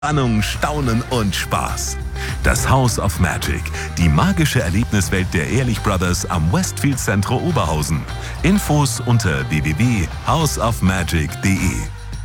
Spannung, Staunen und Spaß. Das House of Magic, die magische Erlebniswelt der Ehrlich Brothers am Westfield Centro Oberhausen. Infos unter www.houseofmagic.de.